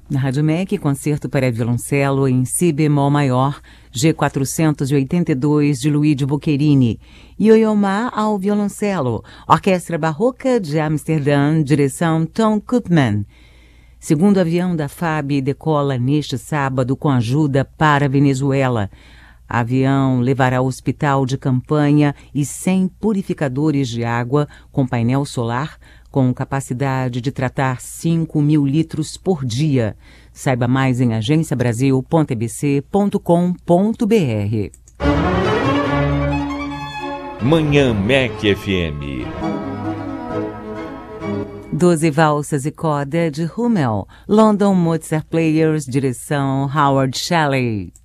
Na Rádio MEC, concerto para violoncelo em si bemol maior, G482 de Luigi Boccherini. Yo-Yo Ma ao violoncelo, Orquestra Barroca de Amsterdã, direção Tom Koopman. Segundo avião da FAB decola neste sábado com ajuda para a Venezuela. Avião levará hospital de campanha e 100 purificadores de água com painel solar com capacidade de tratar 5.000 litros por dia. Saiba mais em agenciabrasil.ebc.com.br. Manhã MEC FM. 12 valsas e coda de Hummel, London Mozart Players, direção Howard Shelley.